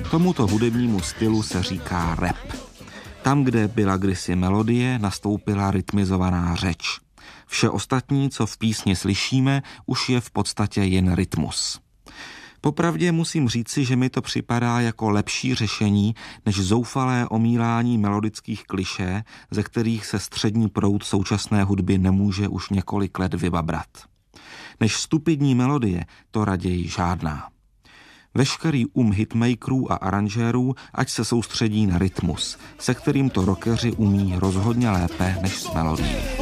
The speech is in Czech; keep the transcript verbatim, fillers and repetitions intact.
Tomuto hudebnímu stylu se říká rap. Tam, kde byla kdysi melodie, nastoupila rytmizovaná řeč. Vše ostatní, co v písni slyšíme, už je v podstatě jen rytmus. Popravdě musím říci, že mi to připadá jako lepší řešení než zoufalé omílání melodických klišé, ze kterých se střední proud současné hudby nemůže už několik let vybabrat. Než stupidní melodie, to raději žádná. Veškerý um hitmakerů a aranžérů, ať se soustředí na rytmus, se kterým to rockeři umí rozhodně lépe než s melodií.